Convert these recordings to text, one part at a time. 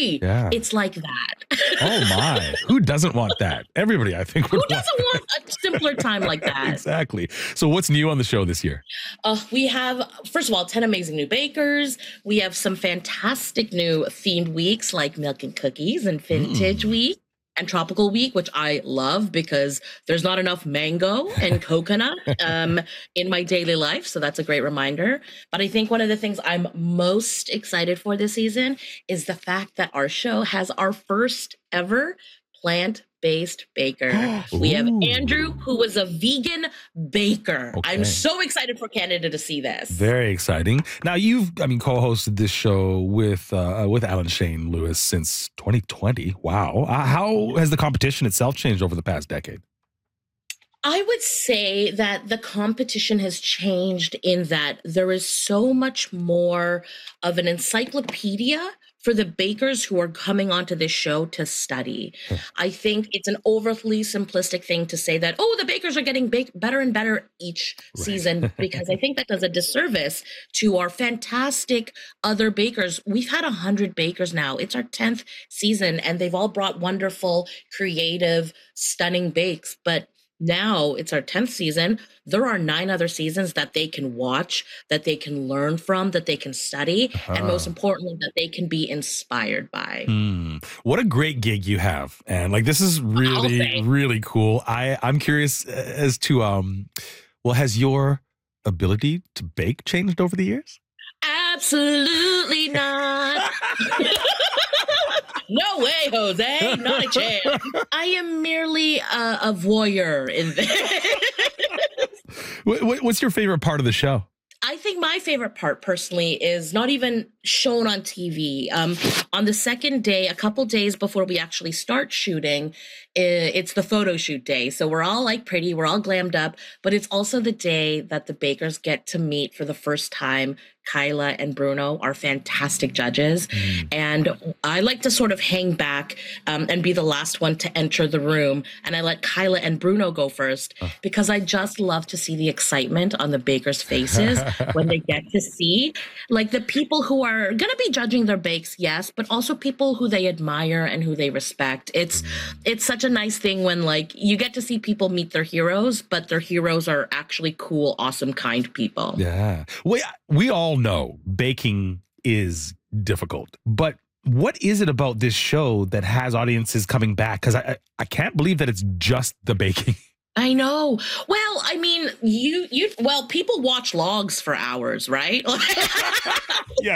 Exactly. Yeah. It's like that. Oh my. Who doesn't want that? Everybody, I think, would Who doesn't want a simpler time like that? Exactly. So what's new on the show this year? We have, first of all, 10 amazing new bakers. We have some fantastic new themed weeks like Milk and Cookies and Vintage Week and Tropical Week, which I love because there's not enough mango and coconut in my daily life. So that's a great reminder. But I think one of the things I'm most excited for this season is the fact that our show has our first ever plant-based baker. We have Andrew, who was a vegan baker. Okay. I'm so excited for Canada to see this. Very exciting. Now co-hosted this show with Alan Shane Lewis since 2020. Wow. How has the competition itself changed over the past decade? I would say that the competition has changed in that there is so much more of an encyclopedia for the bakers who are coming onto this show to study. I think it's an overly simplistic thing to say that, the bakers are getting better and better each season, because I think that does a disservice to our fantastic other bakers. We've had 100 bakers now. It's our 10th season, and they've all brought wonderful, creative, stunning bakes. But now it's our 10th season. There are 9 other seasons that they can watch, that they can learn from, that they can study, and most importantly, that they can be inspired by. What a great gig you have. And this is really, really cool. I'm curious as to, has your ability to bake changed over the years? Absolutely not. No way, Jose. Not a chance. I am merely a voyeur in this. What's your favorite part of the show? I think my favorite part personally is not even shown on TV. On the second day, a couple days before we actually start shooting, it's the photo shoot day. So we're all pretty, we're all glammed up, but it's also the day that the bakers get to meet for the first time Kyla and Bruno, our fantastic judges. And I like to sort of hang back and be the last one to enter the room. And I let Kyla and Bruno go first because I just love to see the excitement on the bakers' faces when they get to see the people who are going to be judging their bakes, yes, but also people who they admire and who they respect. It's such a nice thing when you get to see people meet their heroes, but their heroes are actually cool, awesome, kind people. Yeah. We all know baking is difficult, but what is it about this show that has audiences coming back? Because I can't believe that it's just the baking. I know. Well, I mean, people watch logs for hours, right? Yes.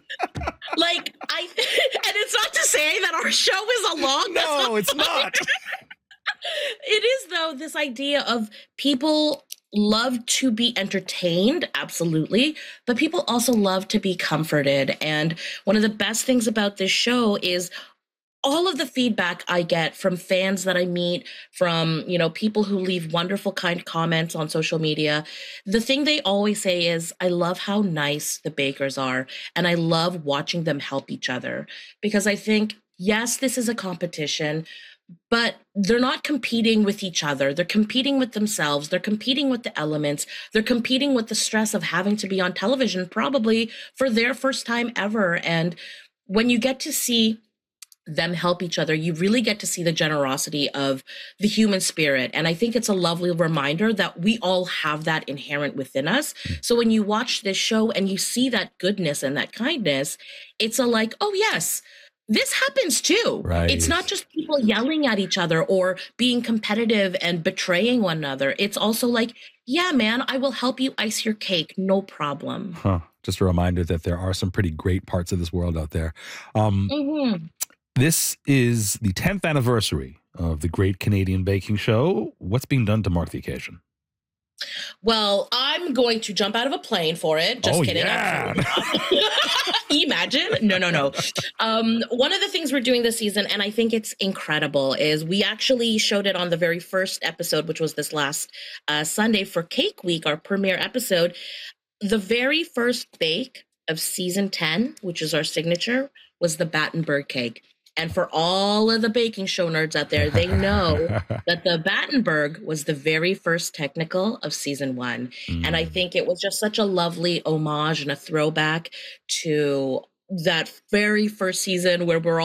And it's not to say that our show is a log. No, it's not. It is, though, this idea of people love to be entertained, absolutely, but people also love to be comforted. And one of the best things about this show is all of the feedback I get from fans that I meet, from, people who leave wonderful, kind comments on social media. The thing they always say is, I love how nice the bakers are, and I love watching them help each other. Because I think, yes, this is a competition, but they're not competing with each other. They're competing with themselves. They're competing with the elements. They're competing with the stress of having to be on television, probably for their first time ever. And when you get to see them help each other, you really get to see the generosity of the human spirit. And I think it's a lovely reminder that we all have that inherent within us. So when you watch this show and you see that goodness and that kindness, it's oh yes, this happens too. Right. It's not just people yelling at each other or being competitive and betraying one another. It's also yeah, man, I will help you ice your cake. No problem. Just a reminder that there are some pretty great parts of this world out there. This is the 10th anniversary of the Great Canadian Baking Show. What's being done to mark the occasion? Well, I'm going to jump out of a plane for it. Just kidding. Yeah. Imagine. No. One of the things we're doing this season, and I think it's incredible, is we actually showed it on the very first episode, which was this last Sunday for Cake Week, our premiere episode. The very first bake of season 10, which is our signature, was the Battenberg cake. And for all of the baking show nerds out there, they know that the Battenberg was the very first technical of season 1. And I think it was just such a lovely homage and a throwback to that very first season where we're all